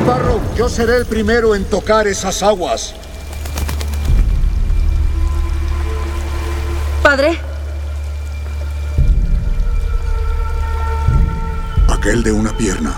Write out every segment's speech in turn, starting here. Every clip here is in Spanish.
Barrow, yo seré el primero en tocar esas aguas. Padre. Aquel de una pierna.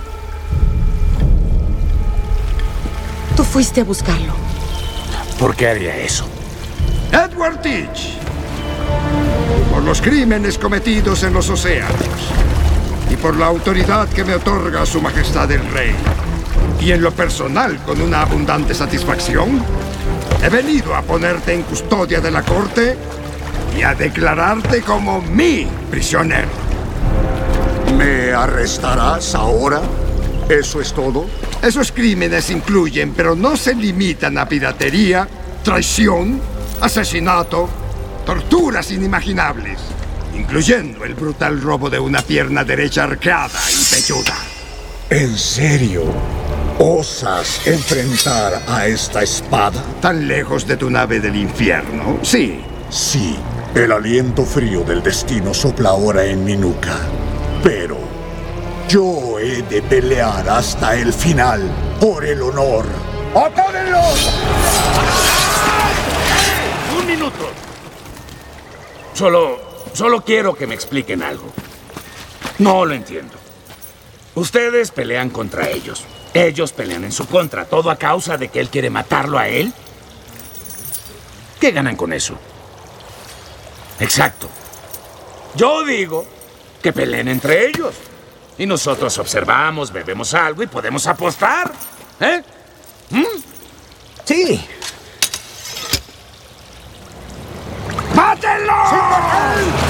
Tú fuiste a buscarlo. ¿Por qué haría eso? Edward Teach. Por los crímenes cometidos en los océanos. Y por la autoridad que me otorga Su Majestad el Rey. Y en lo personal, con una abundante satisfacción, he venido a ponerte en custodia de la corte y a declararte como mi prisionero. ¿Me arrestarás ahora? ¿Eso es todo? Esos crímenes incluyen, pero no se limitan a piratería, traición, asesinato, torturas inimaginables, incluyendo el brutal robo de una pierna derecha arqueada y velluda. ¿En serio? ¿Osas enfrentar a esta espada? ¿Tan lejos de tu nave del infierno? Sí. Sí, el aliento frío del destino sopla ahora en mi nuca. Pero yo he de pelear hasta el final por el honor. ¡Atárenlos! ¡Un minuto! Solo quiero que me expliquen algo. No lo entiendo. Ustedes pelean contra ellos. Ellos pelean en su contra. ¿Todo a causa de que él quiere matarlo a él? ¿Qué ganan con eso? Exacto. Yo digo que peleen entre ellos. Y nosotros observamos, bebemos algo y podemos apostar. ¿Eh? Sí. ¡Mátenlo!